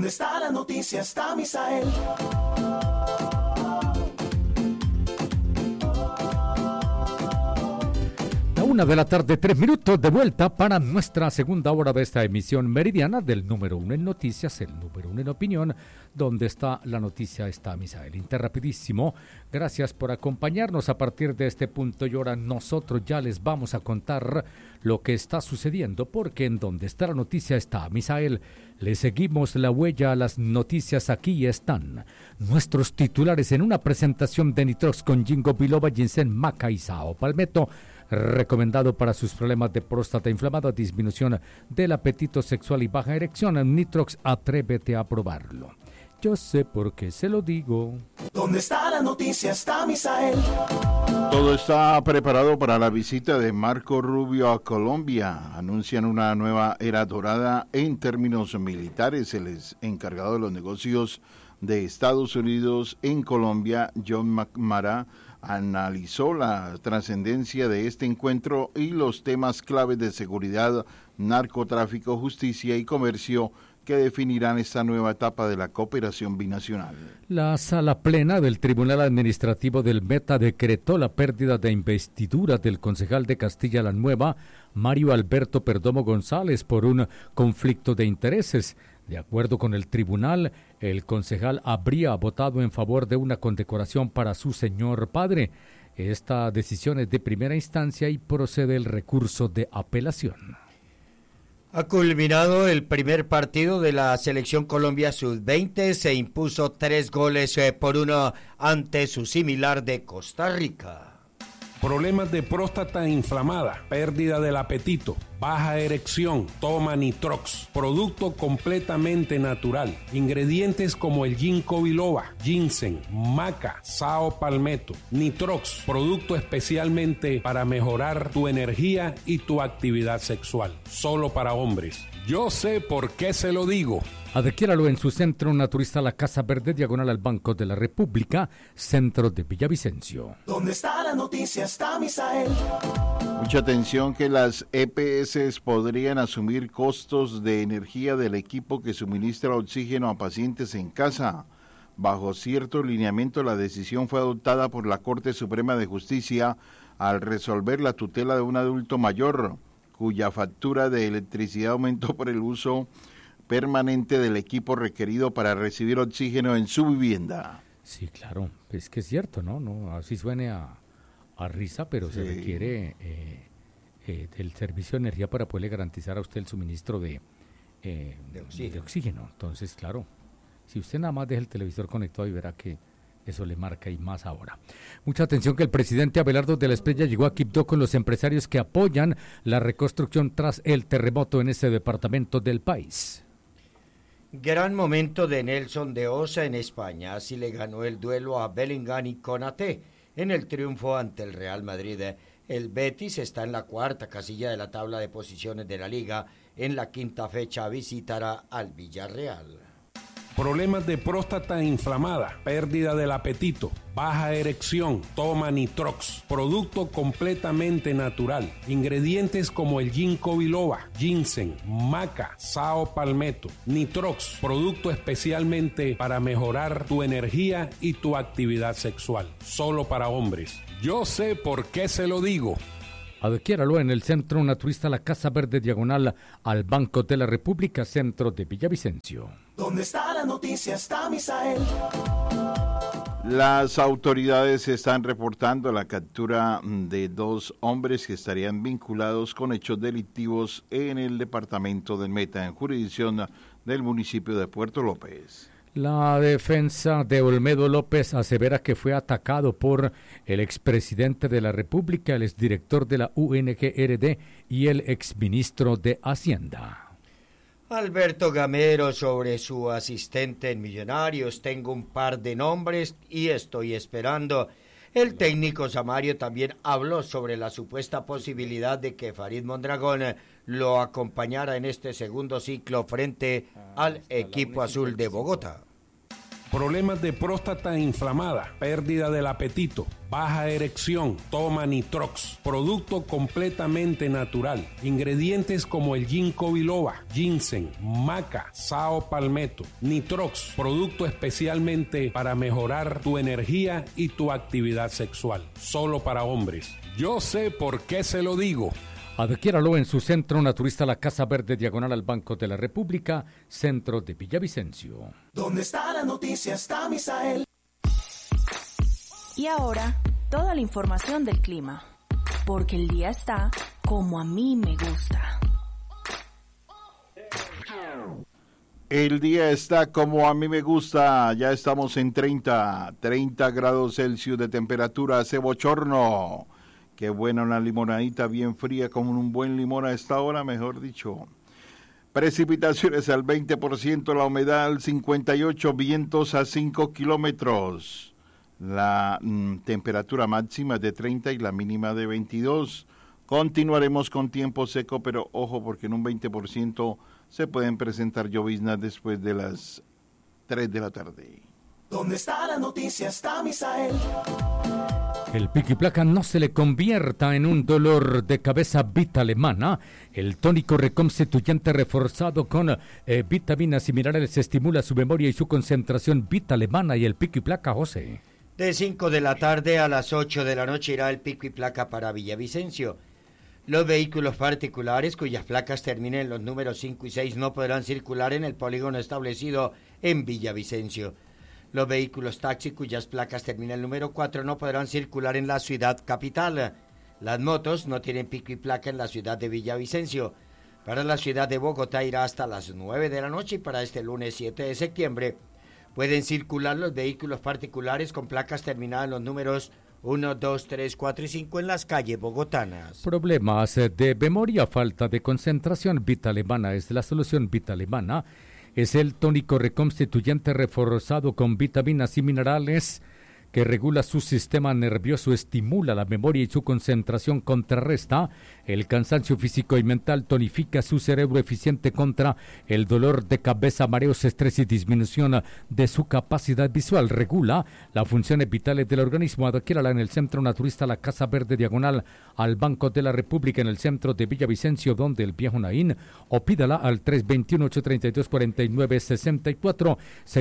¿Dónde está la noticia? Está Misael. 1:03 p.m, de vuelta para nuestra segunda hora de esta emisión meridiana del número 1 en noticias, el número 1 en opinión, donde está la noticia, está Misael. Interrapidísimo, gracias por acompañarnos a partir de este punto y ahora nosotros ya les vamos a contar lo que está sucediendo, porque en donde está la noticia está Misael. Le seguimos la huella a las noticias, aquí están nuestros titulares en una presentación de Nitrox con Ginkgo biloba, ginseng, maca y sao palmetto, recomendado para sus problemas de próstata inflamada, disminución del apetito sexual y baja erección. Nitrox, atrévete a probarlo. Yo sé por qué se lo digo. ¿Dónde está la noticia? Está Misael. Todo está preparado para la visita de Marco Rubio a Colombia. Anuncian una nueva era dorada en términos militares. El encargado de los negocios de Estados Unidos en Colombia, John McNamara, analizó la trascendencia de este encuentro y los temas claves de seguridad, narcotráfico, justicia y comercio que definirán esta nueva etapa de la cooperación binacional. La sala plena del Tribunal Administrativo del Meta decretó la pérdida de investidura del concejal de Castilla la Nueva, Mario Alberto Perdomo González, por un conflicto de intereses. De acuerdo con el tribunal, el concejal habría votado en favor de una condecoración para su señor padre. Esta decisión es de primera instancia y procede el recurso de apelación. Ha culminado el primer partido de la Selección Colombia Sub-20, se impuso 3-1 ante su similar de Costa Rica. Problemas de próstata inflamada, pérdida del apetito, baja erección, toma Nitrox, producto completamente natural. Ingredientes como el Ginkgo biloba, ginseng, maca, sao palmetto. Nitrox, producto especialmente para mejorar tu energía y tu actividad sexual. Solo para hombres. Yo sé por qué se lo digo. Adquiéralo en su centro naturista La Casa Verde, diagonal al Banco de la República, centro de Villavicencio. ¿Dónde está la noticia? Está Misael. Mucha atención que las EPS podrían asumir costos de energía del equipo que suministra oxígeno a pacientes en casa. Bajo cierto lineamiento, la decisión fue adoptada por la Corte Suprema de Justicia al resolver la tutela de un adulto mayor, cuya factura de electricidad aumentó por el uso permanente del equipo requerido para recibir oxígeno en su vivienda. Sí, claro, es que es cierto, ¿no? No, así suene a risa, pero sí. Se requiere del servicio de energía para poderle garantizar a usted el suministro de oxígeno. Entonces, claro, si usted nada más deja el televisor conectado y verá que eso le marca y más ahora. Mucha atención que el presidente Abelardo de la Espriella llegó a Quibdó con los empresarios que apoyan la reconstrucción tras el terremoto en ese departamento del país. Gran momento de Nelson de Osa en España, así le ganó el duelo a Bellingham y Konaté en el triunfo ante el Real Madrid. El Betis está en la cuarta casilla de la tabla de posiciones de la Liga, en la quinta fecha visitará al Villarreal. Problemas de próstata inflamada, pérdida del apetito, baja erección, toma Nitrox, producto completamente natural. Ingredientes como el Ginkgo biloba, ginseng, maca, sao palmetto. Nitrox, producto especialmente para mejorar tu energía y tu actividad sexual. Solo para hombres. Yo sé por qué se lo digo. Adquiéralo en el centro naturista La Casa Verde, diagonal al Banco de la República, centro de Villavicencio. ¿Dónde está la noticia? Está Misael. Las autoridades están reportando la captura de 2 hombres que estarían vinculados con hechos delictivos en el departamento del Meta, en jurisdicción del municipio de Puerto López. La defensa de Olmedo López asevera que fue atacado por el expresidente de la República, el exdirector de la UNGRD y el exministro de Hacienda. Alberto Gamero sobre su asistente en Millonarios, tengo un par de nombres y estoy esperando. El técnico Samario también habló sobre la supuesta posibilidad de que Farid Mondragón lo acompañara en este segundo ciclo frente al equipo azul de Bogotá. problemas de próstata inflamada, pérdida del apetito, baja erección, toma Nitrox, producto completamente natural. Ingredientes como el ginkgo biloba, ginseng, maca, sao palmetto. Nitrox, producto especialmente para mejorar tu energía y tu actividad sexual. Solo para hombres. Yo sé por qué se lo digo. Adquiéralo en su centro naturista La Casa Verde, diagonal al Banco de la República, centro de Villavicencio. ¿Dónde está la noticia? Está Misael. Y ahora, toda la información del clima. Porque el día está como a mí me gusta. El día está como a mí me gusta. Ya estamos en 30 grados Celsius de temperatura. Hace bochorno. Qué buena una limonadita bien fría con un buen limón a esta hora, mejor dicho. Precipitaciones al 20%, la humedad al 58%, vientos a 5 kilómetros. La temperatura máxima de 30 y la mínima de 22. Continuaremos con tiempo seco, pero ojo porque en un 20% se pueden presentar lloviznas después de las 3 de la tarde. ¿Dónde está la noticia? Está Misael. El pico y placa no se le convierta en un dolor de cabeza. Vita Alemana, el tónico reconstituyente reforzado con vitaminas y minerales, estimula su memoria y su concentración. Vita Alemana y el pico y placa, José. De 5 de la tarde a las 8 de la noche irá el pico y placa para Villavicencio. Los vehículos particulares cuyas placas terminen en los números 5 y 6 no podrán circular en el polígono establecido en Villavicencio. Los vehículos taxi cuyas placas terminan el número 4 no podrán circular en la ciudad capital. Las motos no tienen pico y placa en la ciudad de Villavicencio. Para la ciudad de Bogotá irá hasta las 9 de la noche y para este lunes 7 de septiembre pueden circular los vehículos particulares con placas terminadas en los números 1, 2, 3, 4 y 5 en las calles bogotanas. Problemas de memoria, falta de concentración. Vita Alemana es la solución. Vita Alemana es el tónico reconstituyente reforzado con vitaminas y minerales que regula su sistema nervioso, estimula la memoria y su concentración, contrarresta el cansancio físico y mental, tonifica su cerebro, eficiente contra el dolor de cabeza, mareos, estrés y disminución de su capacidad visual, regula las funciones vitales del organismo. Adquiérala en el Centro Naturista La Casa Verde, diagonal al Banco de la República, en el centro de Villavicencio, donde el viejo Naín, o pídala al 321-832-4964,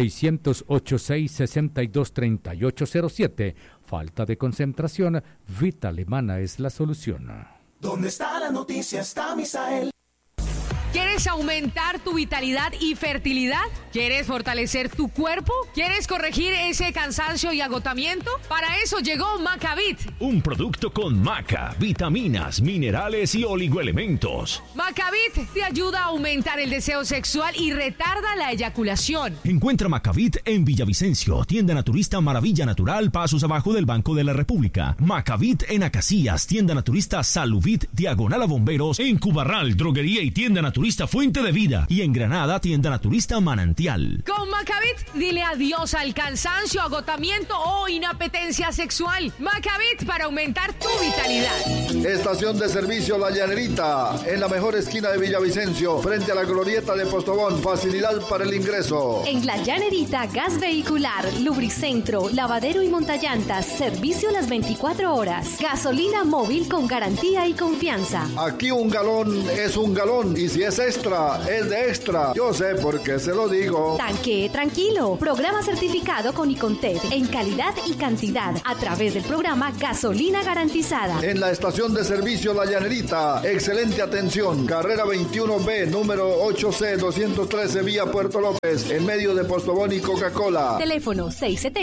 608-662-3807. Falta de concentración, Vita Alemana es la solución. ¿Dónde está la noticia? Está Misael. ¿Quieres aumentar tu vitalidad y fertilidad? ¿Quieres fortalecer tu cuerpo? ¿Quieres corregir ese cansancio y agotamiento? Para eso llegó Macavit. Un producto con maca, vitaminas, minerales y oligoelementos. Macavit te ayuda a aumentar el deseo sexual y retarda la eyaculación. Encuentra Macavit en Villavicencio, tienda naturista Maravilla Natural, pasos abajo del Banco de la República. Macavit en Acacias, tienda naturista Saluvit, diagonal a Bomberos, en Cubarral, droguería y tienda naturista Fuente de Vida, y en Granada, tienda naturista Manantial. Con Macavit, dile adiós al cansancio, agotamiento o inapetencia sexual. Macavit para aumentar tu vitalidad. Estación de servicio La Llanerita, en la mejor esquina de Villavicencio, frente a la glorieta de Postobón. Facilidad para el ingreso. En La Llanerita, gas vehicular, lubricentro, lavadero y montallantas, servicio las 24 horas. Gasolina móvil con garantía y confianza. Aquí un galón es un galón, y si es extra, es de extra. Yo sé por qué se lo digo. Tanque tranquilo. Programa certificado con Icontec en calidad y cantidad a través del programa Gasolina Garantizada. En la estación de servicio La Llanerita, excelente atención. Carrera 21B, número 8C213, vía Puerto López, en medio de Postobón y Coca-Cola. Teléfono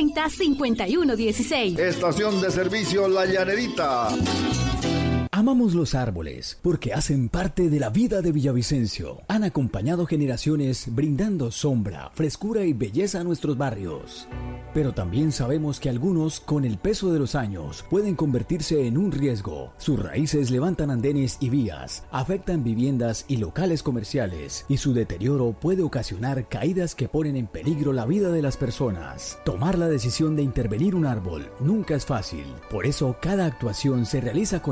670-5116. Estación de servicio La Llanerita. Amamos los árboles porque hacen parte de la vida de Villavicencio. Han acompañado generaciones brindando sombra, frescura y belleza a nuestros barrios. Pero también sabemos que algunos, con el peso de los años, pueden convertirse en un riesgo. Sus raíces levantan andenes y vías, afectan viviendas y locales comerciales, y su deterioro puede ocasionar caídas que ponen en peligro la vida de las personas. Tomar la decisión de intervenir un árbol nunca es fácil. Por eso, cada actuación se realiza con estudios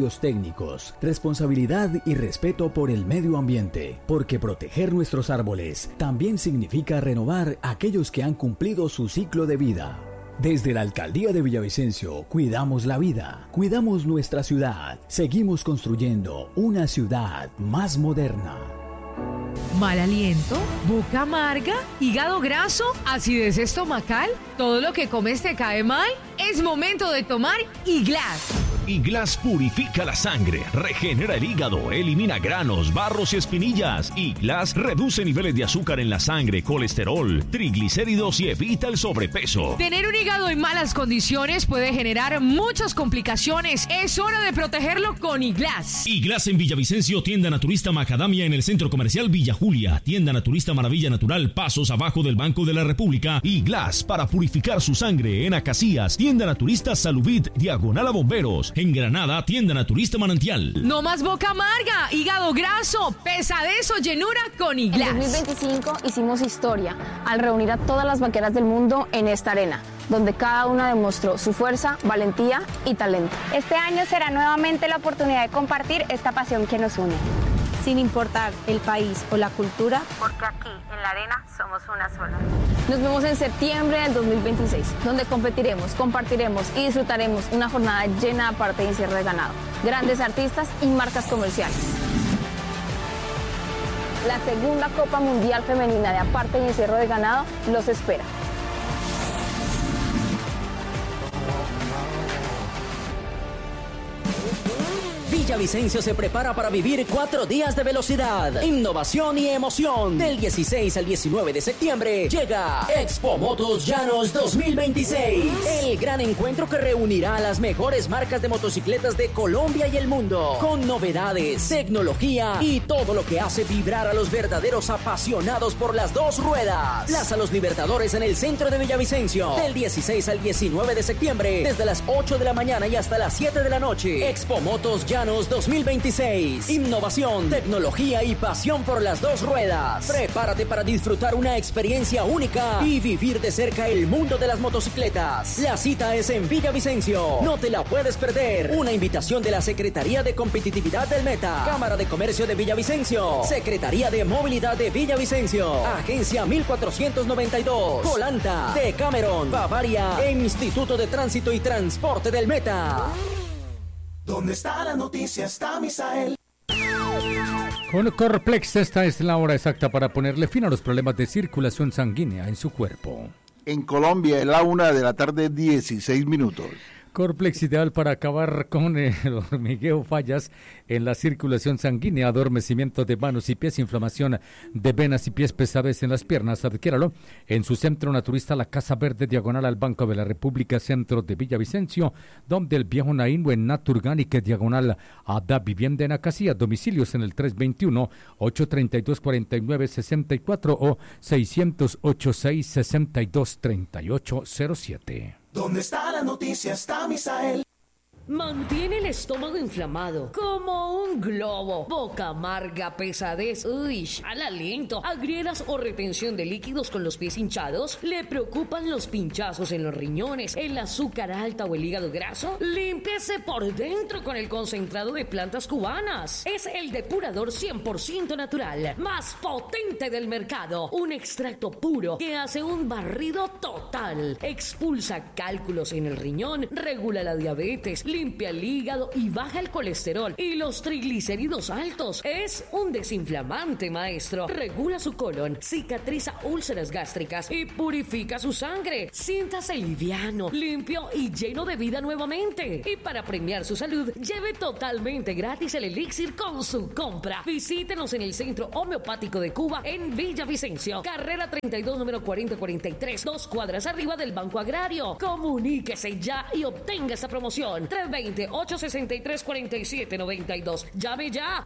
estudios técnicos, responsabilidad y respeto por el medio ambiente, porque proteger nuestros árboles también significa renovar aquellos que han cumplido su ciclo de vida. Desde la Alcaldía de Villavicencio, cuidamos la vida, cuidamos nuestra ciudad, seguimos construyendo una ciudad más moderna. Mal aliento, boca amarga, hígado graso, acidez estomacal, todo lo que comes te cae mal. Es momento de tomar Iglas. Iglas purifica la sangre, regenera el hígado, elimina granos, barros y espinillas. Iglas reduce niveles de azúcar en la sangre, colesterol, triglicéridos y evita el sobrepeso. Tener un hígado en malas condiciones puede generar muchas complicaciones. Es hora de protegerlo con Iglas. Iglas en Villavicencio, tienda naturista Macadamia en el centro comercial Villa Julia, tienda naturista Maravilla Natural, pasos abajo del Banco de la República. Iglas para purificar su sangre en Acacias, tienda naturista Saluvit, diagonal a Bomberos. En Granada, tienda naturista Manantial. No más boca amarga, hígado graso, pesadez o llenura con Iglas. En 2025 hicimos historia al reunir a todas las vaqueras del mundo en esta arena, donde cada una demostró su fuerza, valentía y talento. Este año será nuevamente la oportunidad de compartir esta pasión que nos une. Sin importar el país o la cultura, porque aquí en la arena somos una sola. Nos vemos en septiembre del 2026, donde competiremos, compartiremos y disfrutaremos una jornada llena de aparte y encierro de ganado, grandes artistas y marcas comerciales. La segunda Copa Mundial Femenina de aparte y encierro de ganado los espera. Villavicencio se prepara para vivir 4 días de velocidad, innovación y emoción. Del 16 al 19 de septiembre llega Expo Motos Llanos 2026. El gran encuentro que reunirá a las mejores marcas de motocicletas de Colombia y el mundo. Con novedades, tecnología y todo lo que hace vibrar a los verdaderos apasionados por las dos ruedas. Plaza Los Libertadores en el centro de Villavicencio. Del 16 al 19 de septiembre, desde las 8 de la mañana y hasta las 7 de la noche. Expo Motos Llanos 2026. Innovación, tecnología y pasión por las dos ruedas. Prepárate para disfrutar una experiencia única y vivir de cerca el mundo de las motocicletas. La cita es en Villavicencio. No te la puedes perder. Una invitación de la Secretaría de Competitividad del Meta, Cámara de Comercio de Villavicencio, Secretaría de Movilidad de Villavicencio, Agencia 1492, Colanta, Decameron, Bavaria e Instituto de Tránsito y Transporte del Meta. ¿Dónde está la noticia? Está Misael. Con Corplex, esta es la hora exacta para ponerle fin a los problemas de circulación sanguínea en su cuerpo. En Colombia, es la 1 de la tarde, 16 minutos. Corplex, ideal para acabar con el hormigueo, fallas en la circulación sanguínea, adormecimiento de manos y pies, inflamación de venas y pies, pesadez en las piernas. Adquiéralo en su centro naturista La Casa Verde, diagonal al Banco de la República, centro de Villavicencio, donde el viejo Naín o en Naturganic, diagonal a Da Vivienda en Acacias. Domicilios en el 321-832-4964 o 608-662-3807. ¿Dónde está la noticia? Está Misael. Mantiene el estómago inflamado, como un globo, boca amarga, pesadez, al aliento, agrieras o retención de líquidos con los pies hinchados. ¿Le preocupan los pinchazos en los riñones, el azúcar alta o el hígado graso? Límpiese por dentro con el concentrado de plantas cubanas. Es el depurador 100% natural, más potente del mercado. Un extracto puro que hace un barrido total. Expulsa cálculos en el riñón, regula la diabetes, limpia el hígado y baja el colesterol y los triglicéridos altos. Es un desinflamante, maestro. Regula su colon, cicatriza úlceras gástricas y purifica su sangre. Siéntase liviano, limpio y lleno de vida nuevamente. Y para premiar su salud, lleve totalmente gratis el elixir con su compra. Visítenos en el Centro Homeopático de Cuba en Villavicencio, carrera 32, número 4043, 2 cuadras arriba del Banco Agrario. Comuníquese ya y obtenga esta promoción. 320-863-4792. Llame ya.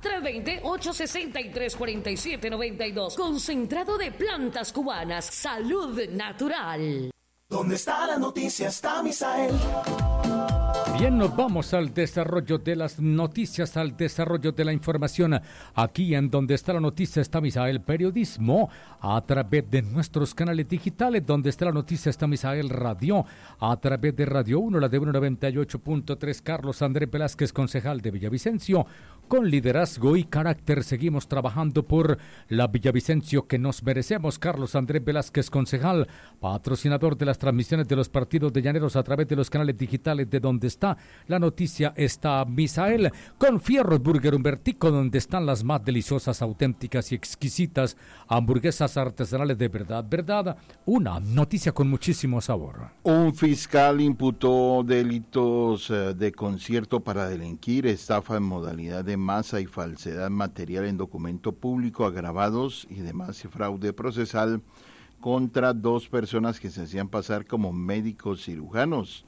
320-863-4792. Concentrado de plantas cubanas. Salud natural. ¿Dónde está la noticia? Está Misael. Bien, nos vamos al desarrollo de las noticias, al desarrollo de la información. Aquí en Donde está la noticia está Misael Periodismo, a través de nuestros canales digitales. Donde está la noticia está Misael Radio, a través de Radio 1, la de 198.3. Carlos Andrés Velázquez, concejal de Villavicencio. Con liderazgo y carácter seguimos trabajando por la Villavicencio que nos merecemos. Carlos Andrés Velázquez, concejal, patrocinador de las transmisiones de los partidos de Llaneros a través de los canales digitales de Donde está la noticia está Misael. Con Fierros Burger Humbertico, donde están las más deliciosas, auténticas y exquisitas hamburguesas artesanales de verdad. Una noticia con muchísimo sabor. Un fiscal imputó delitos de concierto para delinquir, estafa en modalidad de masa y falsedad material en documento público agravados y demás fraude procesal contra 2 personas que se hacían pasar como médicos cirujanos.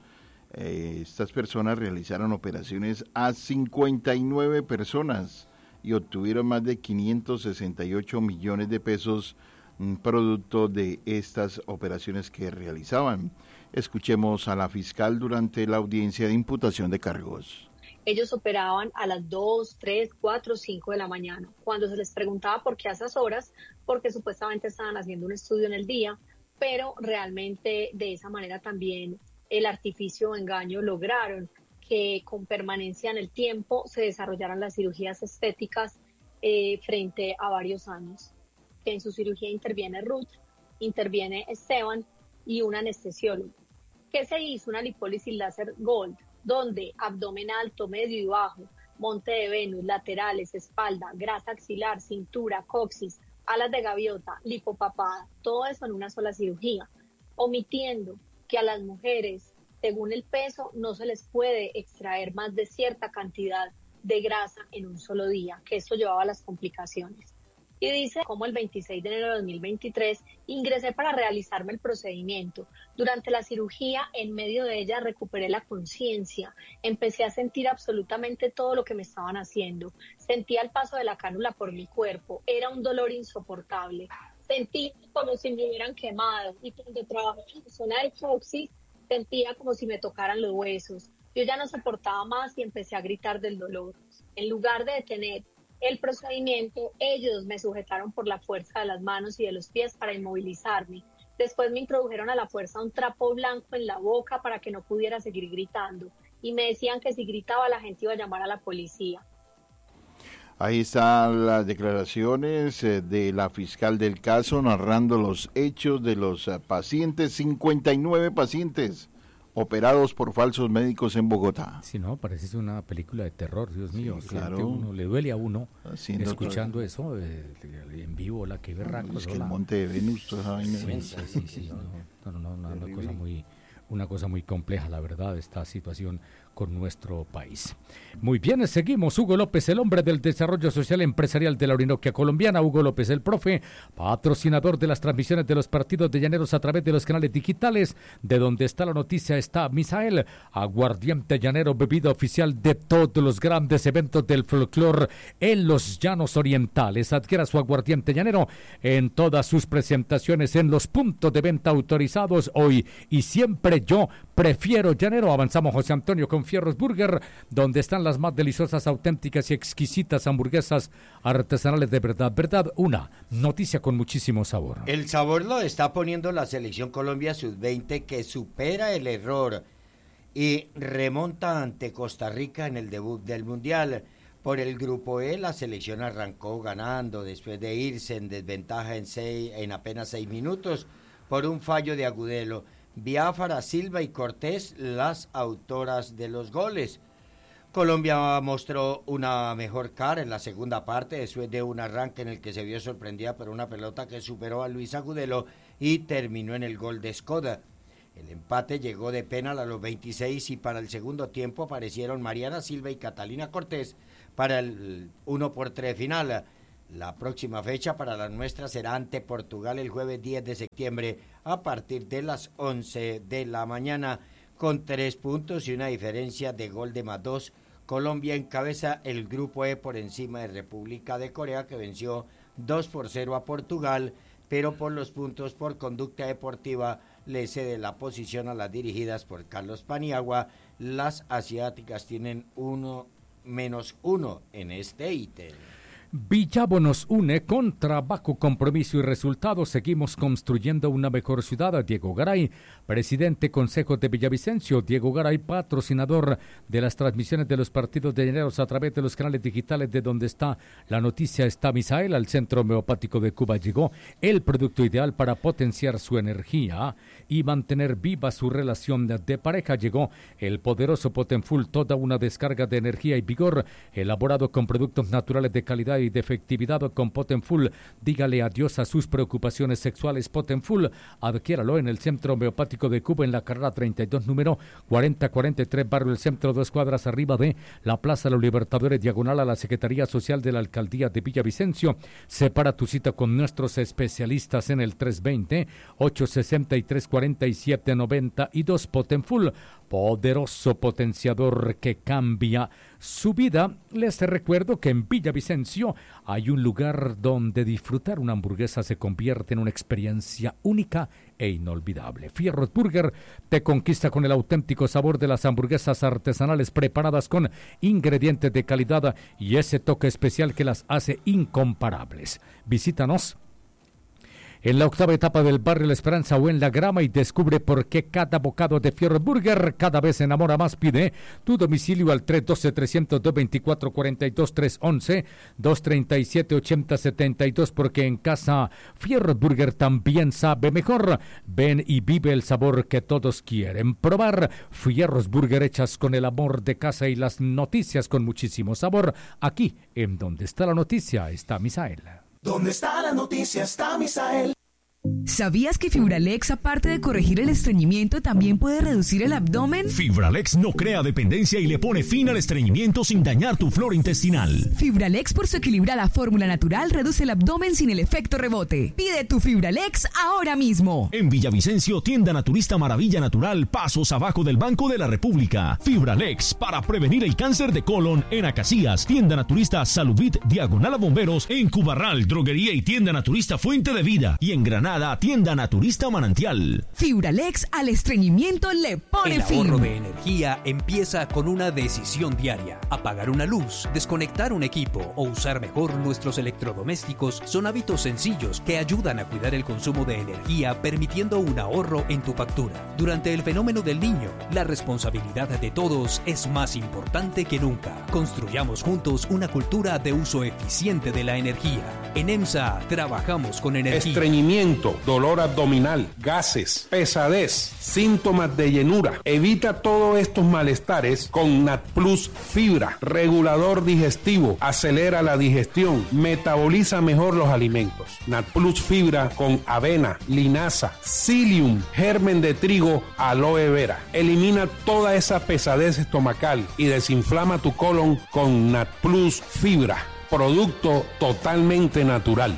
Estas personas realizaron operaciones a 59 personas y obtuvieron más de 568 millones de pesos producto de estas operaciones que realizaban. Escuchemos a la fiscal durante la audiencia de imputación de cargos. Ellos operaban a las 2, 3, 4, 5 de la mañana. Cuando se les preguntaba por qué a esas horas, porque supuestamente estaban haciendo un estudio en el día, pero realmente de esa manera también el artificio o engaño lograron que con permanencia en el tiempo se desarrollaran las cirugías estéticas frente a varios años. Que en su cirugía interviene Ruth, interviene Esteban y un anestesiólogo. ¿Qué se hizo? Una lipólisis láser Gold, donde abdomen alto, medio y bajo, monte de Venus, laterales, espalda, grasa axilar, cintura, coxis, alas de gaviota, lipopapada, todo eso en una sola cirugía, omitiendo que a las mujeres, según el peso, no se les puede extraer más de cierta cantidad de grasa en un solo día, que esto llevaba a las complicaciones. Y dice, como el 26 de enero de 2023, ingresé para realizarme el procedimiento. Durante la cirugía, en medio de ella, recuperé la conciencia. Empecé a sentir absolutamente todo lo que me estaban haciendo. Sentía el paso de la cánula por mi cuerpo. Era un dolor insoportable. Sentí como si me hubieran quemado. Y cuando trabajé en la zona del coxis, sentía como si me tocaran los huesos. Yo ya no soportaba más y empecé a gritar del dolor. En lugar de detener el procedimiento, ellos me sujetaron por la fuerza de las manos y de los pies para inmovilizarme. Después me introdujeron a la fuerza un trapo blanco en la boca para que no pudiera seguir gritando. Y me decían que si gritaba la gente iba a llamar a la policía. Ahí están las declaraciones de la fiscal del caso narrando los hechos de los pacientes, 59 pacientes operados por falsos médicos en Bogotá. Sí, no, parece una película de terror, Dios mío. Sí, claro. Uno, le duele a uno haciendo escuchando eso en vivo, la que berraco. Es que el monte de Venus, toda esa vaina. Sí. Una cosa muy compleja, la verdad, esta situación con nuestro país. Muy bien, seguimos. Hugo López, el hombre del desarrollo social empresarial de la Orinoquia colombiana. Hugo López, el profe, patrocinador de las transmisiones de los partidos de Llaneros a través de los canales digitales. De Donde está la noticia está Misael, aguardiente llanero, bebida oficial de todos los grandes eventos del folclore en los llanos orientales. Adquiera su aguardiente llanero en todas sus presentaciones en los puntos de venta autorizados hoy y siempre. Yo prefiero llanero. Avanzamos, José Antonio, con Fierros Burger, donde están las más deliciosas, auténticas y exquisitas hamburguesas artesanales de verdad. Una noticia con muchísimo sabor. El sabor lo está poniendo la Selección Colombia Sub-20, que supera el error y remonta ante Costa Rica en el debut del Mundial. Por el grupo E, la selección arrancó ganando después de irse en desventaja en apenas 6 minutos por un fallo de Agudelo. Biafara, Silva y Cortés, las autoras de los goles. Colombia mostró una mejor cara en la segunda parte después de un arranque en el que se vio sorprendida por una pelota que superó a Luis Agudelo y terminó en el gol de Skoda. El empate llegó de penal a los 26 y para el segundo tiempo aparecieron Mariana Silva y Catalina Cortés para el 1-3 final. La próxima fecha para la nuestra será ante Portugal el jueves 10 de septiembre a partir de las 11 de la mañana. Con 3 puntos y una diferencia de gol de +2, Colombia encabeza el grupo E por encima de República de Corea, que venció 2-0 a Portugal, pero por los puntos por conducta deportiva le cede la posición a las dirigidas por Carlos Paniagua. Las asiáticas tienen -1 en este ítem. Villavo nos une con trabajo, compromiso y resultados. Seguimos construyendo una mejor ciudad. Diego Garay, presidente Consejo de Villavicencio. Diego Garay, patrocinador de las transmisiones de los partidos de Llaneros a través de los canales digitales de donde está la noticia. Está Misael. Al Centro Homeopático de Cuba llegó el producto ideal para potenciar su energía y mantener viva su relación de pareja. Llegó el poderoso Potenfull, toda una descarga de energía y vigor, elaborado con productos naturales de calidad y de efectividad. Con Potenfull, dígale adiós a sus preocupaciones sexuales. Potenfull, adquiéralo en el Centro Homeopático de Cuba, en la carrera 32, número 4043, barrio El Centro, 2 cuadras arriba de la Plaza de los Libertadores, diagonal a la Secretaría Social de la Alcaldía de Villavicencio. Separa tu cita con nuestros especialistas en el 320-863-4792. Potenfull, poderoso potenciador que cambia su vida. Les recuerdo que en Villavicencio hay un lugar donde disfrutar una hamburguesa se convierte en una experiencia única e inolvidable. Fierros Burger te conquista con el auténtico sabor de las hamburguesas artesanales preparadas con ingredientes de calidad y ese toque especial que las hace incomparables. Visítanos en la octava etapa del barrio La Esperanza o en La Grama y descubre por qué cada bocado de Fierro Burger cada vez enamora más. Pide tu domicilio al 312-302-2442, 311-237-8072, porque en casa Fierro Burger también sabe mejor. Ven y vive el sabor que todos quieren probar. Fierros Burger, hechas con el amor de casa y las noticias con muchísimo sabor. Aquí, en donde está la noticia, está Misael. ¿Dónde está la noticia? Está Misael. ¿Sabías que Fibralex, aparte de corregir el estreñimiento, también puede reducir el abdomen? Fibralex no crea dependencia y le pone fin al estreñimiento sin dañar tu flora intestinal. Fibralex, por su equilibrada fórmula natural, reduce el abdomen sin el efecto rebote. Pide tu Fibralex ahora mismo. En Villavicencio, tienda naturista Maravilla Natural, pasos abajo del Banco de la República. Fibralex, para prevenir el cáncer de colon. En Acacías, tienda naturista Saluvit, diagonal a Bomberos. En Cubarral, droguería y tienda naturista Fuente de Vida. Y en Granada, tienda naturista Manantial. Fibralex, al estreñimiento le pone fin. El ahorro de energía empieza con una decisión diaria. Apagar una luz, desconectar un equipo o usar mejor nuestros electrodomésticos son hábitos sencillos que ayudan a cuidar el consumo de energía, permitiendo un ahorro en tu factura. Durante el fenómeno del Niño, la responsabilidad de todos es más importante que nunca. Construyamos juntos una cultura de uso eficiente de la energía. En EMSA trabajamos con energía. Estreñimiento, dolor abdominal, gases, pesadez, síntomas de llenura. Evita todos estos malestares con NatPlus Fibra, regulador digestivo, acelera la digestión, metaboliza mejor los alimentos. NatPlus Fibra con avena, linaza, psyllium, germen de trigo, aloe vera. Elimina toda esa pesadez estomacal y desinflama tu colon con NatPlus Fibra, producto totalmente natural.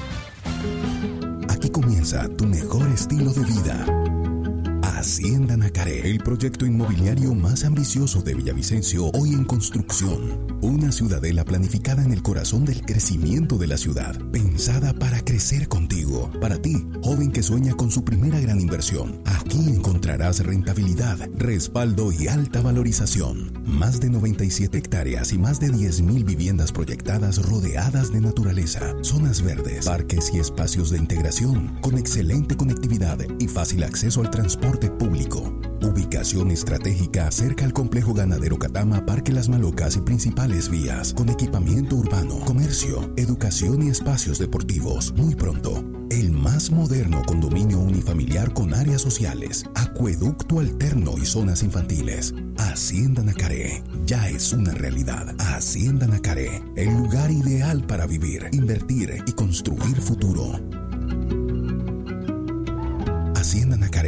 Aquí comienza tu mejor estilo de vida. Hacienda Nacaré, el proyecto inmobiliario más ambicioso de Villavicencio, hoy en construcción. Una ciudadela planificada en el corazón del crecimiento de la ciudad, pensada para crecer contigo. Para ti, joven que sueña con su primera gran inversión, aquí encontrarás rentabilidad, respaldo y alta valorización. Más de 97 hectáreas y más de 10.000 viviendas proyectadas rodeadas de naturaleza, zonas verdes, parques y espacios de integración, con excelente conectividad y fácil acceso al transporte público. Ubicación estratégica cerca al complejo ganadero Catama, Parque Las Malocas y principales vías, con equipamiento urbano, comercio, educación y espacios deportivos. Muy pronto, el más moderno condominio unifamiliar con áreas sociales, acueducto alterno y zonas infantiles. Hacienda Nacaré ya es una realidad. Hacienda Nacaré, el lugar ideal para vivir, invertir y construir futuro. Hacienda Nacaré, aquí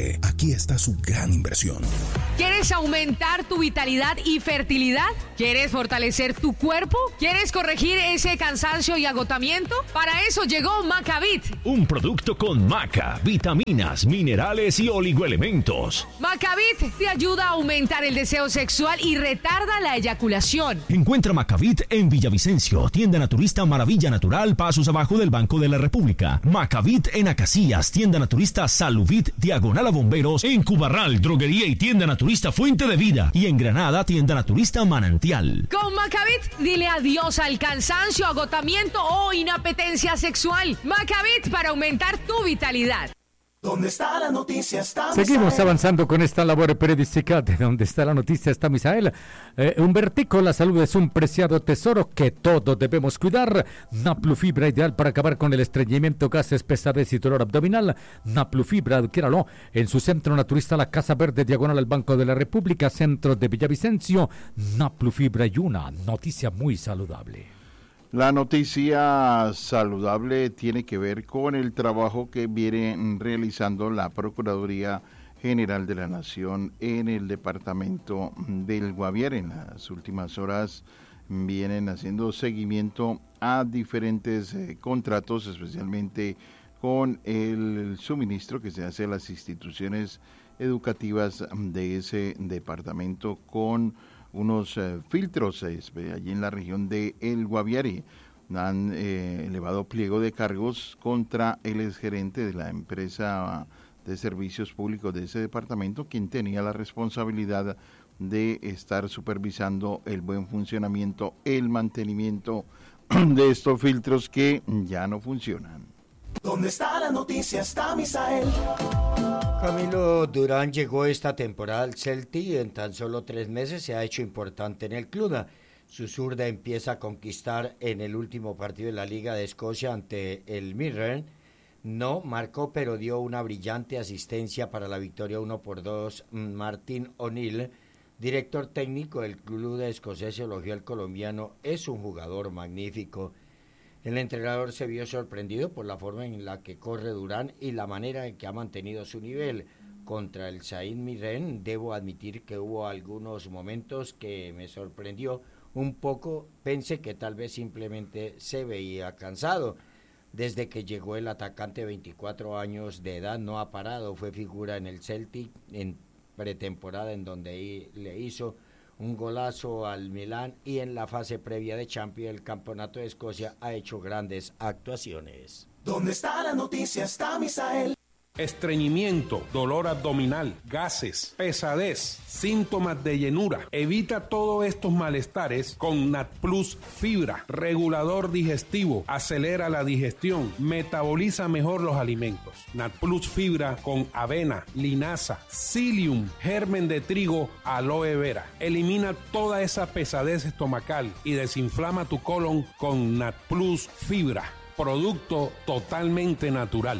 Aquí está su gran inversión. ¿Quieres aumentar tu vitalidad y fertilidad? ¿Quieres fortalecer tu cuerpo? ¿Quieres corregir ese cansancio y agotamiento? Para eso llegó Macavit. Un producto con maca, vitaminas, minerales y oligoelementos. Macavit te ayuda a aumentar el deseo sexual y retarda la eyaculación. Encuentra Macavit en Villavicencio, tienda naturista Maravilla Natural, pasos abajo del Banco de la República. Macavit en Acacias, tienda naturista Saluvit, diagonal a Bomberos. En Cubarral, droguería y tienda naturista Fuente de Vida. Y en Granada, tienda naturista Manantial. Con Macavit, dile adiós al cansancio, agotamiento o inapetencia sexual. Macavit para aumentar tu vitalidad. ¿Dónde está la noticia? Está Seguimos Misael. avanzando con esta labor periodística de donde está la noticia está Misael. Humbertico, la salud es un preciado tesoro que todos debemos cuidar. Naplufibra, ideal para acabar con el estreñimiento, gases, pesadez y dolor abdominal. Naplufibra, adquiéralo en su centro naturista La Casa Verde, diagonal al Banco de la República, centro de Villavicencio. Naplufibra y una noticia muy saludable. La noticia saludable tiene que ver con el trabajo que viene realizando la Procuraduría General de la Nación en el departamento del Guaviare. En las últimas horas vienen haciendo seguimiento a diferentes contratos, especialmente con el suministro que se hace a las instituciones educativas de ese departamento con unos filtros allí en la región de El Guaviare. Han elevado pliego de cargos contra el exgerente de la empresa de servicios públicos de ese departamento, quien tenía la responsabilidad de estar supervisando el buen funcionamiento, el mantenimiento de estos filtros que ya no funcionan. ¿Dónde está la noticia? Está Misael. Camilo Durán llegó esta temporada al Celtic y en tan solo 3 meses se ha hecho importante en el club. Su zurda empieza a conquistar en el último partido de la Liga de Escocia ante el Mirren. No marcó, pero dio una brillante asistencia para la victoria 1-2. Martin O'Neill, director técnico del club de escocés, elogió al colombiano. Es un jugador magnífico. El entrenador se vio sorprendido por la forma en la que corre Durán y la manera en que ha mantenido su nivel. Contra el Saint Mirren, debo admitir que hubo algunos momentos que me sorprendió un poco. Pensé que tal vez simplemente se veía cansado. Desde que llegó el atacante de 24 años de edad no ha parado. Fue figura en el Celtic en pretemporada, en donde le hizo un golazo al Milán, y en la fase previa de Champions del Campeonato de Escocia ha hecho grandes actuaciones. ¿Dónde está la noticia? Está Misael. Estreñimiento, dolor abdominal, gases, pesadez, síntomas de llenura. Evita todos estos malestares con NatPlus Fibra, regulador digestivo, acelera la digestión, metaboliza mejor los alimentos. NatPlus Fibra con avena, linaza, psyllium, germen de trigo, aloe vera. Elimina toda esa pesadez estomacal y desinflama tu colon con NatPlus Fibra, producto totalmente natural.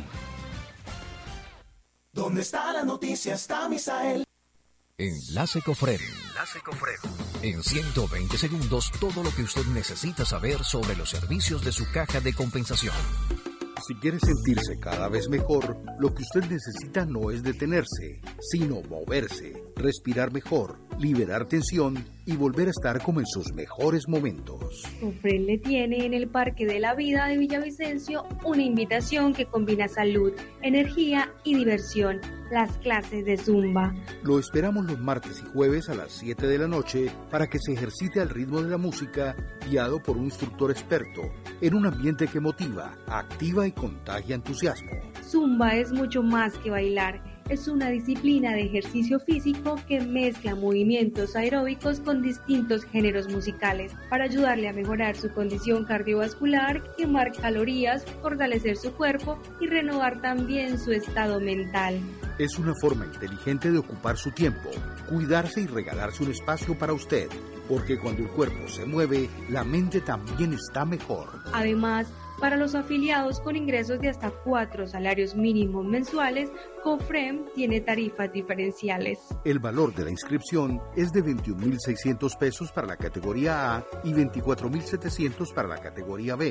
¿Dónde está la noticia? Está Misael. Enlace Cofrem. En 120 segundos, todo lo que usted necesita saber sobre los servicios de su caja de compensación. Si quiere sentirse cada vez mejor, lo que usted necesita no es detenerse, sino moverse, respirar mejor, liberar tensión y volver a estar como en sus mejores momentos. Cofrem le tiene en el Parque de la Vida de Villavicencio una invitación que combina salud, energía y diversión, las clases de Zumba. Lo esperamos los martes y jueves a las 7 de la noche para que se ejercite al ritmo de la música, guiado por un instructor experto, en un ambiente que motiva, activa y contagia entusiasmo. Zumba es mucho más que bailar. Es una disciplina de ejercicio físico que mezcla movimientos aeróbicos con distintos géneros musicales para ayudarle a mejorar su condición cardiovascular, quemar calorías, fortalecer su cuerpo y renovar también su estado mental. Es una forma inteligente de ocupar su tiempo, cuidarse y regalarse un espacio para usted, porque cuando el cuerpo se mueve, la mente también está mejor. Además, para los afiliados con ingresos de hasta 4 salarios mínimos mensuales, Cofrem tiene tarifas diferenciales. El valor de la inscripción es de 21.600 pesos para la categoría A y 24.700 para la categoría B.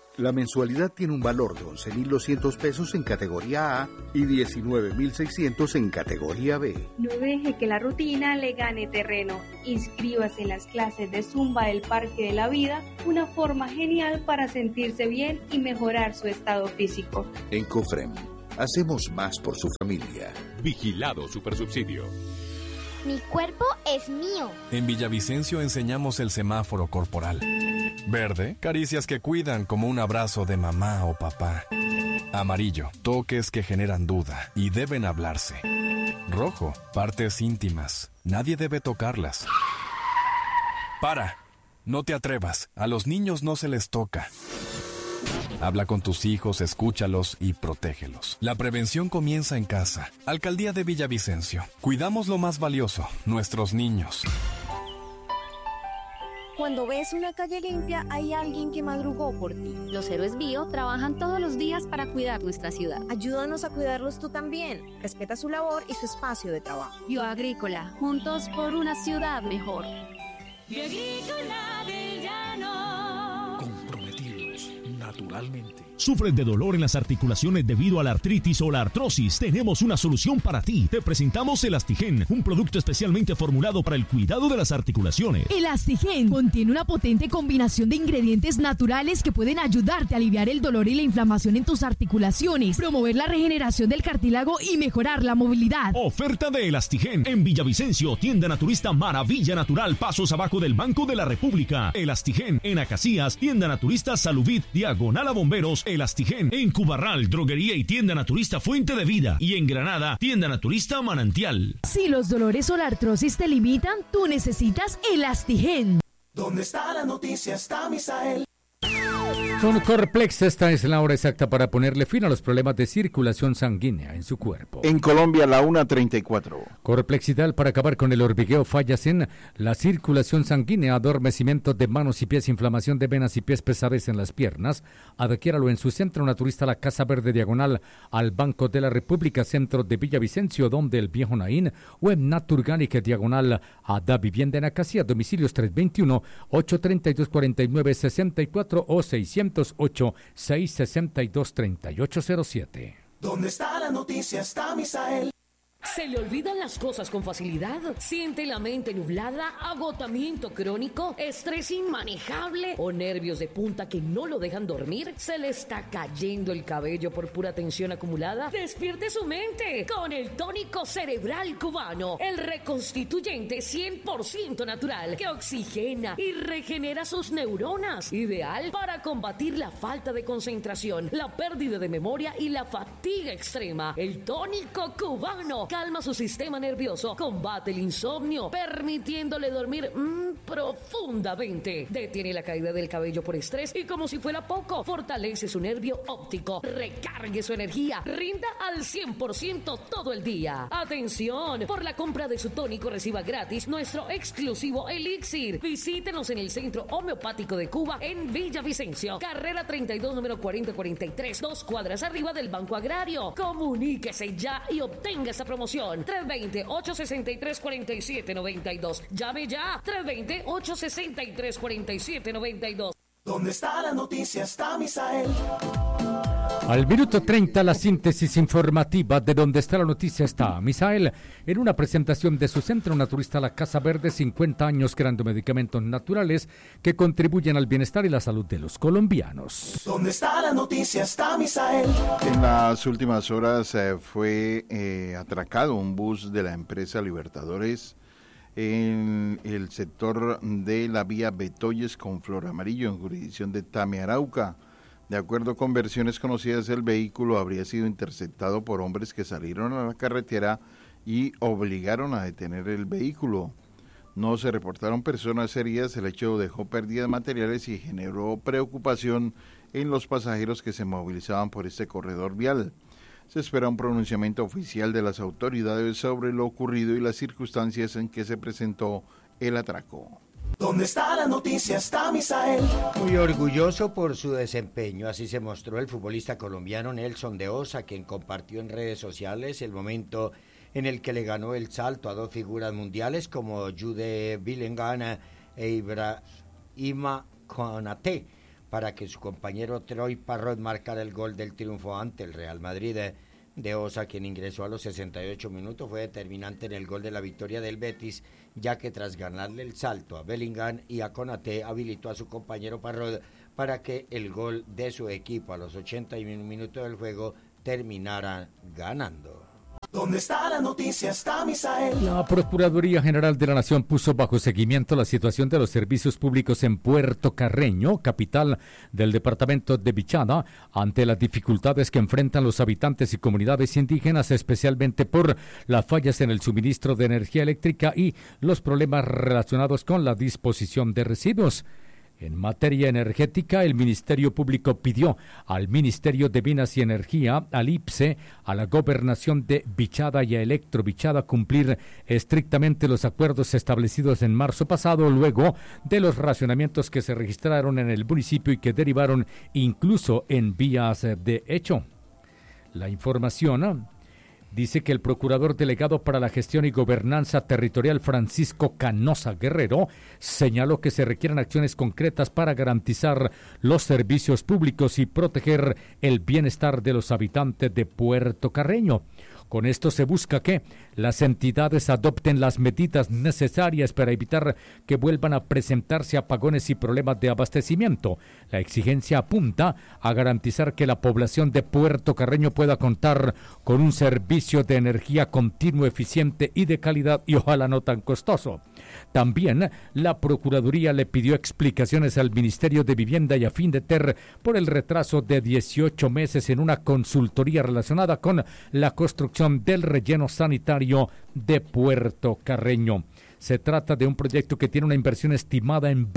La mensualidad tiene un valor de 11.200 pesos en categoría A y 19.600 en categoría B. No deje que la rutina le gane terreno. Inscríbase en las clases de Zumba del Parque de la Vida, una forma genial para sentirse bien y mejorar su estado físico. En COFREM, hacemos más por su familia. Vigilado Supersubsidio. Mi cuerpo es mío. En Villavicencio enseñamos el semáforo corporal. Verde, caricias que cuidan como un abrazo de mamá o papá. Amarillo, toques que generan duda y deben hablarse. Rojo, partes íntimas. Nadie debe tocarlas. ¡Para! No te atrevas. A los niños no se les toca. Habla con tus hijos, escúchalos y protégelos. La prevención comienza en casa. Alcaldía de Villavicencio. Cuidamos lo más valioso, nuestros niños. Cuando ves una calle limpia, hay alguien que madrugó por ti. Los héroes bio trabajan todos los días para cuidar nuestra ciudad. Ayúdanos a cuidarlos tú también. Respeta su labor y su espacio de trabajo. Bioagrícola, juntos por una ciudad mejor. Bioagrícola del Llano. Comprometidos naturalmente. ¿Sufres de dolor en las articulaciones debido a la artritis o la artrosis? Tenemos una solución para ti. Te presentamos Elastigen, un producto especialmente formulado para el cuidado de las articulaciones. Elastigen contiene una potente combinación de ingredientes naturales que pueden ayudarte a aliviar el dolor y la inflamación en tus articulaciones, promover la regeneración del cartílago y mejorar la movilidad. Oferta de Elastigen en Villavicencio, tienda naturista Maravilla Natural, pasos abajo del Banco de la República. Elastigen en Acacías, tienda naturista Saluvit, diagonal a Bomberos. Elastigen en Cubarral, droguería y tienda naturista Fuente de Vida, y en Granada, tienda naturista Manantial. Si los dolores o la artrosis te limitan, tú necesitas Elastigen. ¿Dónde está la noticia? Está Misael. Con Corplex, esta es la hora exacta para ponerle fin a los problemas de circulación sanguínea en su cuerpo. En Colombia, la 1:34. Corplex ideal para acabar con el hormigueo, fallas en la circulación sanguínea, adormecimiento de manos y pies, inflamación de venas y pies, pesadez en las piernas. Adquiéralo en su centro naturista La Casa Verde, diagonal al Banco de la República, centro de Villavicencio, donde el Viejo Naín, o en Naturganic, diagonal a Da Vivienda en Acacía, domicilios 321-832-4964 o 608-662-3807. ¿Dónde está la noticia? Está Misael. ¿Se le olvidan las cosas con facilidad? ¿Siente la mente nublada? ¿Agotamiento crónico? ¿Estrés inmanejable? ¿O nervios de punta que no lo dejan dormir? ¿Se le está cayendo el cabello por pura tensión acumulada? ¡Despierte su mente con el tónico cerebral cubano! El reconstituyente 100% natural que oxigena y regenera sus neuronas. Ideal para combatir la falta de concentración, la pérdida de memoria y la fatiga extrema. El tónico cubano calma su sistema nervioso, combate el insomnio, permitiéndole dormir profundamente. Detiene la caída del cabello por estrés y, como si fuera poco, fortalece su nervio óptico. Recargue su energía, rinda al 100% todo el día. ¡Atención! Por la compra de su tónico reciba gratis nuestro exclusivo elixir. Visítenos en el Centro Homeopático de Cuba en Villavicencio, carrera 32, número 4043, 2 cuadras arriba del Banco Agrario. Comuníquese ya y obtenga esa promoción. 320-863-4792. Llame ya. 320-863-4792. ¿Dónde está la noticia? Está Misael. Al minuto 30, la síntesis informativa de Donde está la noticia está Misael, en una presentación de su centro naturista La Casa Verde, 50 años creando medicamentos naturales que contribuyen al bienestar y la salud de los colombianos. ¿Dónde está la noticia? Está Misael. En las últimas horas fue atracado un bus de la empresa Libertadores en el sector de la vía Betoyes con Flor Amarillo, en jurisdicción de Tame, Arauca. De acuerdo con versiones conocidas, el vehículo habría sido interceptado por hombres que salieron a la carretera y obligaron a detener el vehículo. No se reportaron personas heridas, el hecho dejó pérdidas materiales y generó preocupación en los pasajeros que se movilizaban por este corredor vial. Se espera un pronunciamiento oficial de las autoridades sobre lo ocurrido y las circunstancias en que se presentó el atraco. ¿Dónde está la noticia? Está Misael. Muy orgulloso por su desempeño, así se mostró el futbolista colombiano Nelson de Osa, quien compartió en redes sociales el momento en el que le ganó el salto a dos figuras mundiales como Jude Bellingham e Ibrahima Konaté para que su compañero Troy Parrott marcara el gol del triunfo ante el Real Madrid. De Osa, quien ingresó a los 68 minutos, fue determinante en el gol de la victoria del Betis, ya que tras ganarle el salto a Bellingham y a Konaté, habilitó a su compañero Parrott para que el gol de su equipo a los 81 minutos del juego terminara ganando. ¿Dónde está la noticia? Está Misael. La Procuraduría General de la Nación puso bajo seguimiento la situación de los servicios públicos en Puerto Carreño, capital del departamento de Bichada, ante las dificultades que enfrentan los habitantes y comunidades indígenas, especialmente por las fallas en el suministro de energía eléctrica y los problemas relacionados con la disposición de residuos. En materia energética, el Ministerio Público pidió al Ministerio de Minas y Energía, al IPSE, a la Gobernación de Bichada y a Electro Bichada cumplir estrictamente los acuerdos establecidos en marzo pasado, luego de los racionamientos que se registraron en el municipio y que derivaron incluso en vías de hecho. La información dice que el procurador delegado para la gestión y gobernanza territorial, Francisco Canosa Guerrero, señaló que se requieren acciones concretas para garantizar los servicios públicos y proteger el bienestar de los habitantes de Puerto Carreño. Con esto se busca que las entidades adopten las medidas necesarias para evitar que vuelvan a presentarse apagones y problemas de abastecimiento. La exigencia apunta a garantizar que la población de Puerto Carreño pueda contar con un servicio de energía continuo, eficiente y de calidad y ojalá no tan costoso. También la Procuraduría le pidió explicaciones al Ministerio de Vivienda y a Findeter por el retraso de 18 meses en una consultoría relacionada con la construcción del relleno sanitario de Puerto Carreño. Se trata de un proyecto que tiene una inversión estimada en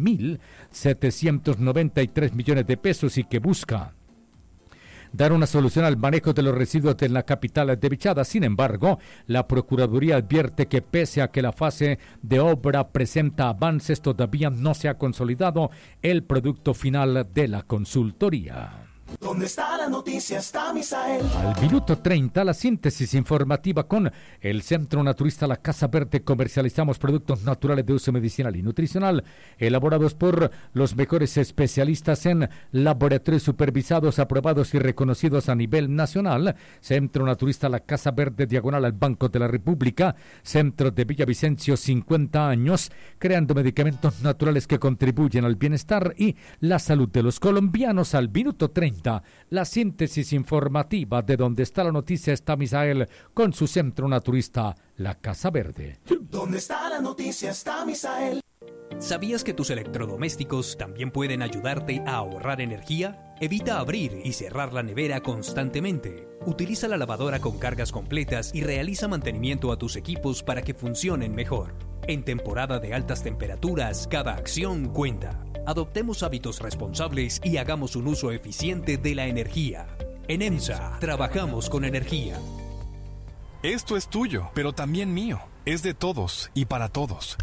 20.793 millones de pesos y que busca dar una solución al manejo de los residuos de la capital de Bichada. Sin embargo, la Procuraduría advierte que pese a que la fase de obra presenta avances, todavía no se ha consolidado el producto final de la consultoría. ¿Dónde está la noticia? Está Misael. Al minuto 30, la síntesis informativa con el Centro Naturista La Casa Verde. Comercializamos productos naturales de uso medicinal y nutricional, elaborados por los mejores especialistas en laboratorios supervisados, aprobados y reconocidos a nivel nacional. Centro Naturista La Casa Verde, diagonal al Banco de la República, Centro de Villavicencio, 50 años, creando medicamentos naturales que contribuyen al bienestar y la salud de los colombianos. Al minuto 30, la síntesis informativa de Donde está la noticia está Misael con su Centro Naturista La Casa Verde. ¿Dónde está la noticia? Está Misael. ¿Sabías que tus electrodomésticos también pueden ayudarte a ahorrar energía? Evita abrir y cerrar la nevera constantemente. Utiliza la lavadora con cargas completas y realiza mantenimiento a tus equipos para que funcionen mejor. En temporada de altas temperaturas, cada acción cuenta. Adoptemos hábitos responsables y hagamos un uso eficiente de la energía. En EMSA, trabajamos con energía. Esto es tuyo, pero también mío. Es de todos y para todos.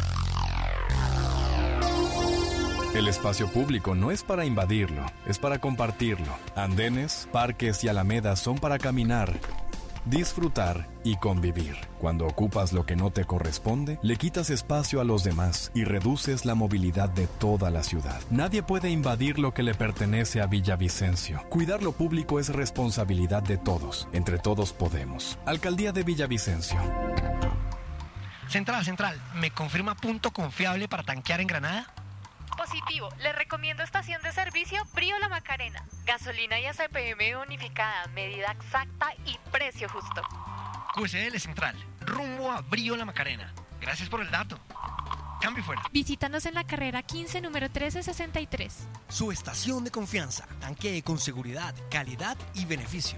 El espacio público no es para invadirlo, es para compartirlo. Andenes, parques y alamedas son para caminar, disfrutar y convivir. Cuando ocupas lo que no te corresponde, le quitas espacio a los demás y reduces la movilidad de toda la ciudad. Nadie puede invadir lo que le pertenece a Villavicencio. Cuidar lo público es responsabilidad de todos. Entre todos podemos. Alcaldía de Villavicencio. Central, ¿me confirma punto confiable para tanquear en Granada? Positivo, le recomiendo estación de servicio Brío La Macarena. Gasolina y ACPM unificada, medida exacta y precio justo. QSL Central, rumbo a Brío La Macarena. Gracias por el dato. Cambio fuera. Visítanos en la carrera 15, número 1363. Su estación de confianza. Tanquee con seguridad, calidad y beneficio.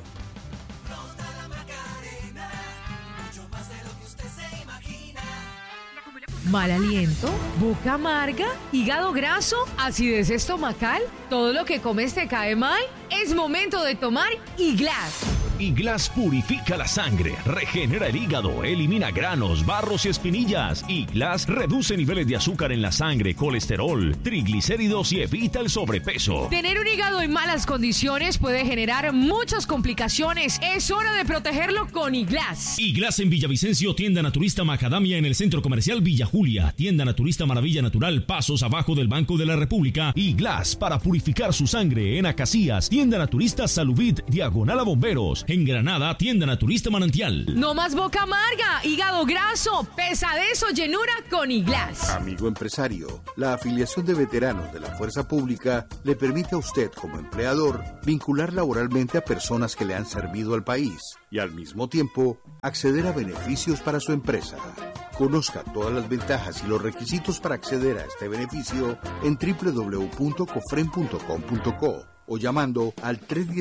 Mal aliento, boca amarga, hígado graso, acidez estomacal, todo lo que comes te cae mal. Es momento de tomar Iglas. Iglas purifica la sangre, regenera el hígado, elimina granos, barros y espinillas. Iglas reduce niveles de azúcar en la sangre, colesterol, triglicéridos y evita el sobrepeso. Tener un hígado en malas condiciones puede generar muchas complicaciones. Es hora de protegerlo con Iglas. Iglas en Villavicencio, tienda naturista Macadamia en el Centro Comercial Villa Julia, tienda naturista Maravilla Natural, pasos abajo del Banco de la República. Iglas para purificar su sangre en Acacías, tienda naturista Saluvit, diagonal a Bomberos. En Granada, tienda naturista Manantial. No más boca amarga, hígado graso, pesadez o llenura con Iglas. Amigo empresario, la afiliación de veteranos de la Fuerza Pública le permite a usted como empleador vincular laboralmente a personas que le han servido al país y al mismo tiempo acceder a beneficios para su empresa. Conozca todas las ventajas y los requisitos para acceder a este beneficio en www.cofren.com.co o llamando al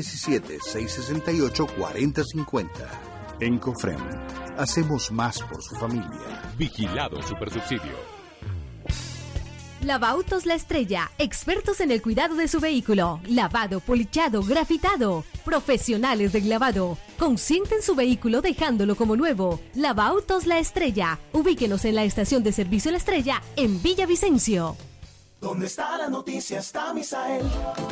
317-668-4050. En Cofren, hacemos más por su familia. Vigilado Supersubsidio. Lavautos La Estrella, expertos en el cuidado de su vehículo, lavado, polichado, grafitado, profesionales de lavado. Consienten su vehículo dejándolo como nuevo. Lavautos La Estrella, ubíquenos en la estación de servicio La Estrella en Villavicencio. ¿Dónde está la noticia? Está Misael.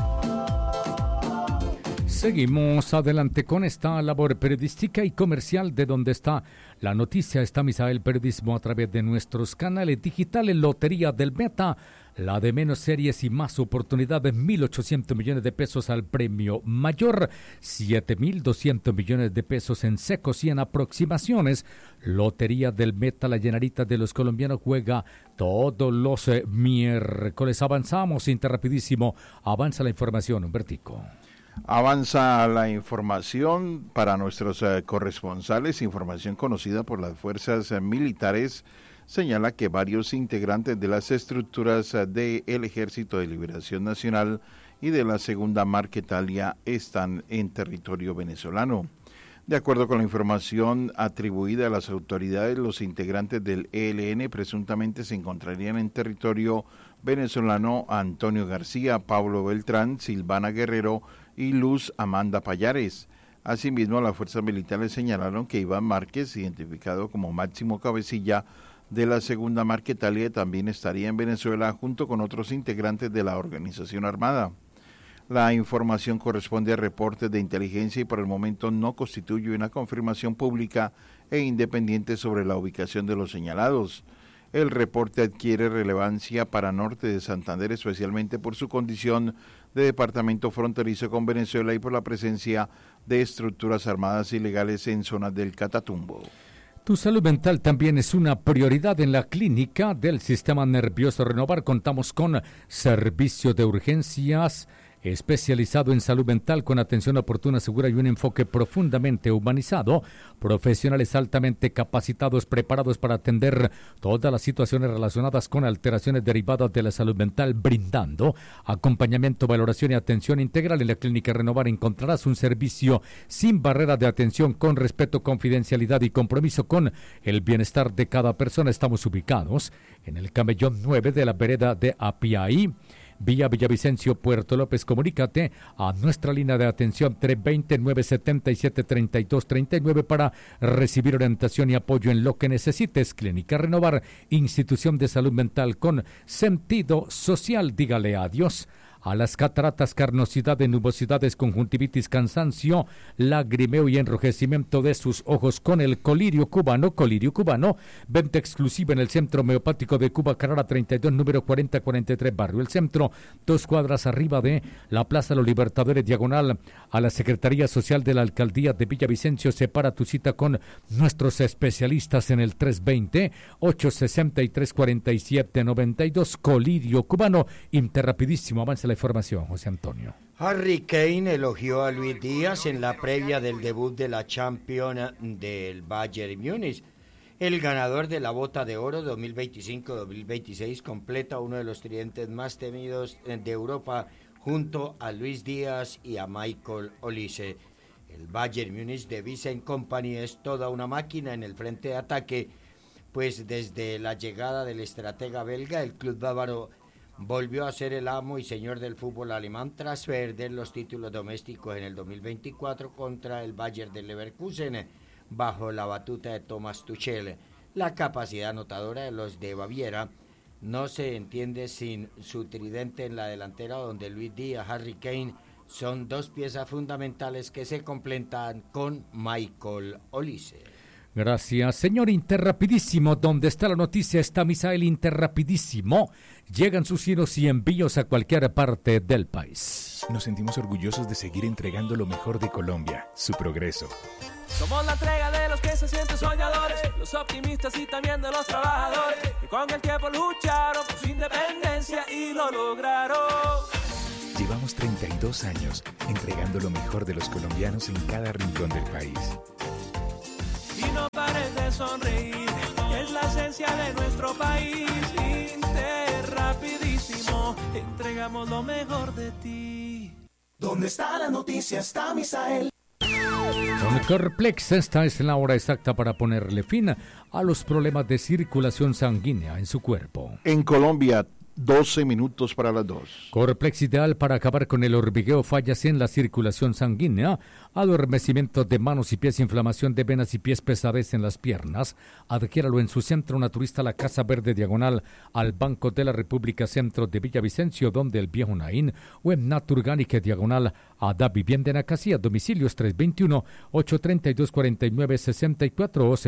Seguimos adelante con esta labor periodística y comercial de donde está la noticia. Está Misael Periodismo a través de nuestros canales digitales. Lotería del Meta, la de menos series y más oportunidades, 1.800 millones de pesos al premio mayor, 7.200 millones de pesos en secos y en aproximaciones. Lotería del Meta, la llenarita de los colombianos, juega todos los miércoles. Avanzamos, rapidísimo. Avanza la información, Humbertico. Avanza la información para nuestros corresponsales. Información conocida por las fuerzas militares señala que varios integrantes de las estructuras del Ejército de Liberación Nacional y de la Segunda Marquetalia están en territorio venezolano. De acuerdo con la información atribuida a las autoridades, los integrantes del ELN presuntamente se encontrarían en territorio venezolano Antonio García, Pablo Beltrán, Silvana Guerrero y Luz Amanda Payares. Asimismo, las fuerzas militares señalaron que Iván Márquez, identificado como máximo cabecilla de la Segunda Marquetalia, también estaría en Venezuela junto con otros integrantes de la organización armada. La información corresponde a reportes de inteligencia y por el momento no constituye una confirmación pública e independiente sobre la ubicación de los señalados. El reporte adquiere relevancia para Norte de Santander, especialmente por su condición de departamento fronterizo con Venezuela y por la presencia de estructuras armadas ilegales en zonas del Catatumbo. Tu salud mental también es una prioridad en la clínica del Sistema Nervioso Renovar. Contamos con servicio de urgencias especializado en salud mental con atención oportuna, segura y un enfoque profundamente humanizado, profesionales altamente capacitados, preparados para atender todas las situaciones relacionadas con alteraciones derivadas de la salud mental, brindando acompañamiento, valoración y atención integral. En la Clínica Renovar encontrarás un servicio sin barrera de atención, con respeto, confidencialidad y compromiso con el bienestar de cada persona. Estamos ubicados en el Camellón 9 de la vereda de Apiaí, vía Villavicencio, Puerto López. Comunícate a nuestra línea de atención 320-977-3239 para recibir orientación y apoyo en lo que necesites. Clínica Renovar, institución de salud mental con sentido social. Dígale adiós a las cataratas, carnosidad, nubosidades, conjuntivitis, cansancio, lagrimeo y enrojecimiento de sus ojos con el colirio cubano. Colirio cubano, venta exclusiva en el Centro Homeopático de Cuba, Carrera 32, número 4043, Barrio El Centro, 2 cuadras arriba de la Plaza de los Libertadores, diagonal a la Secretaría Social de la Alcaldía de Villavicencio. Separa tu cita con nuestros especialistas en el 320-863-4792. Colirio cubano. Interrapidísimo, avance la información, José Antonio. Harry Kane elogió a Luis Díaz en la previa del debut de la Champions del Bayern Múnich. El ganador de la Bota de Oro 2025-2026 completa uno de los tridentes más temidos de Europa junto a Luis Díaz y a Michael Olise. El Bayern Múnich de Vincent Kompany es toda una máquina en el frente de ataque, pues desde la llegada del estratega belga, el club bávaro volvió a ser el amo y señor del fútbol alemán tras perder los títulos domésticos en el 2024 contra el Bayer de Leverkusen bajo la batuta de Thomas Tuchel. La capacidad anotadora de los de Baviera no se entiende sin su tridente en la delantera, donde Luis Díaz, Harry Kane son dos piezas fundamentales que se complementan con Michael Olise. Gracias, señor Interrapidísimo. Donde está la noticia está Misael Interrapidísimo. Llegan sus hilos y envíos a cualquier parte del país. Nos sentimos orgullosos de seguir entregando lo mejor de Colombia, su progreso. Somos la entrega de los que se sienten soñadores, los optimistas y también de los trabajadores, que con el tiempo lucharon por su independencia y lo lograron. Llevamos 32 años entregando lo mejor de los colombianos en cada rincón del país. Y no pares de sonreír, es la esencia de nuestro país. Interrapidísimo, entregamos lo mejor de ti. ¿Dónde está la noticia? Está Misael. Con Corplex, esta es la hora exacta para ponerle fin a los problemas de circulación sanguínea en su cuerpo. En Colombia, 12 minutos para las 2. Corplex, ideal para acabar con el hormigueo, fallas en la circulación sanguínea, adormecimiento de manos y pies, inflamación de venas y pies, pesadez en las piernas. Adquiéralo en su centro naturista La Casa Verde, diagonal al Banco de la República, centro de Villavicencio, donde el Viejo Naín, o en Naturgánica, diagonal a Da Vivienda en Acasía. Domicilios 321-832-4964 o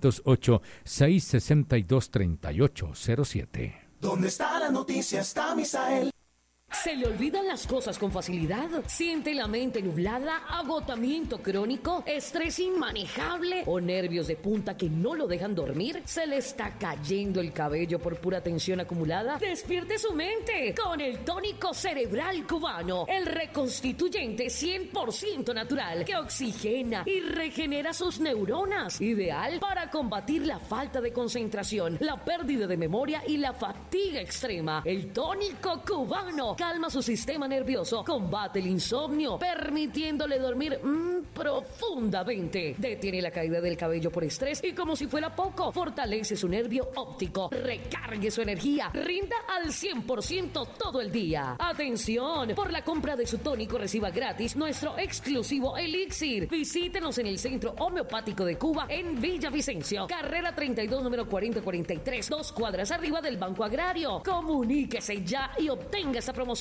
608-662-3807. ¿Dónde está la noticia? Está Misael. ¿Se le olvidan las cosas con facilidad? ¿Siente la mente nublada, agotamiento crónico, estrés inmanejable o nervios de punta que no lo dejan dormir? ¿Se le está cayendo el cabello por pura tensión acumulada? ¡Despierte su mente con el tónico cerebral cubano! El reconstituyente 100% natural que oxigena y regenera sus neuronas. Ideal para combatir la falta de concentración, la pérdida de memoria y la fatiga extrema. El tónico cubano calma su sistema nervioso, combate el insomnio, permitiéndole dormir profundamente. Detiene la caída del cabello por estrés y, como si fuera poco, fortalece su nervio óptico. Recargue su energía, rinda al 100% todo el día. ¡Atención! Por la compra de su tónico reciba gratis nuestro exclusivo elixir. Visítenos en el Centro Homeopático de Cuba en Villavicencio, carrera 32, número 4043, 2 cuadras arriba del Banco Agrario. Comuníquese ya y obtenga esa promoción.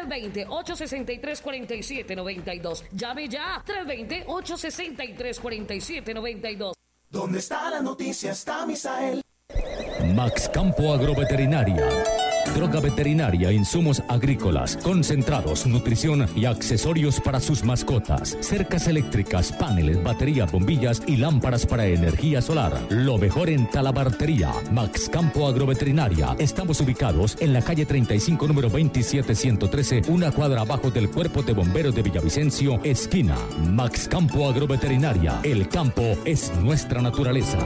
320-863-4792. Llame ya. 320-863-4792. ¿Dónde está la noticia? Está Misael. Max Campo Agroveterinaria. Droga veterinaria, insumos agrícolas, concentrados, nutrición y accesorios para sus mascotas. Cercas eléctricas, paneles, baterías, bombillas y lámparas para energía solar. Lo mejor en talabartería. Max Campo Agroveterinaria. Estamos ubicados en la calle 35, número 27113, una cuadra abajo del Cuerpo de Bomberos de Villavicencio, esquina. Max Campo Agroveterinaria. El campo es nuestra naturaleza.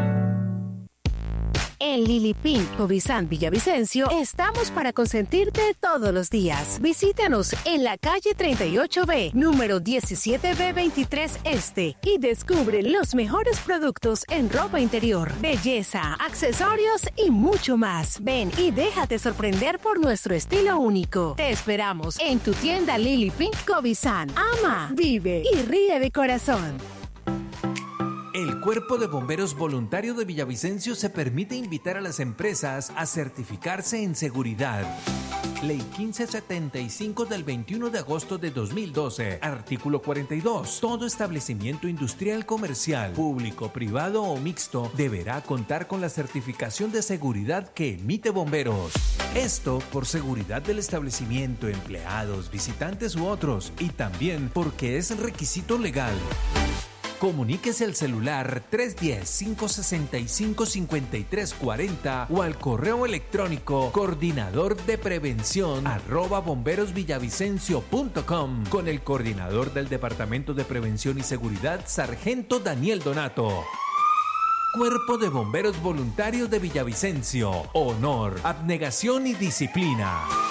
En Lili Pink Covizán Villavicencio estamos para consentirte todos los días. Visítanos en la calle 38B, número 17B23 Este, y descubre los mejores productos en ropa interior, belleza, accesorios y mucho más. Ven y déjate sorprender por nuestro estilo único. Te esperamos en tu tienda Lili Pink Covizán. Ama, vive y ríe de corazón. El Cuerpo de Bomberos Voluntario de Villavicencio se permite invitar a las empresas a certificarse en seguridad. Ley 1575 del 21 de agosto de 2012, artículo 42. Todo establecimiento industrial, comercial, público, privado o mixto deberá contar con la certificación de seguridad que emite Bomberos. Esto por seguridad del establecimiento, empleados, visitantes u otros, y también porque es requisito legal. Comuníquese al celular 310-565-5340 o al correo electrónico coordinadordeprevención@bomberosvillavicencio.com con el coordinador del Departamento de Prevención y Seguridad, Sargento Daniel Donato. Cuerpo de Bomberos Voluntarios de Villavicencio. Honor, abnegación y disciplina.